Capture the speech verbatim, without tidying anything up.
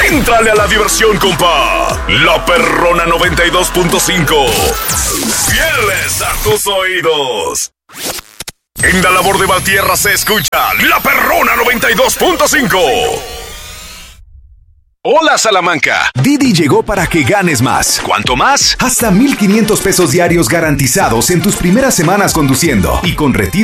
Éntrale a la diversión, compa. La Perrona noventa y dos punto cinco. Fieles a tus oídos. En la labor de Valtierra se escucha La Perrona noventa y dos punto cinco. Hola Salamanca, Didi llegó para que ganes más. ¿Cuánto más? Hasta mil quinientos pesos diarios garantizados en tus primeras semanas conduciendo y con retiro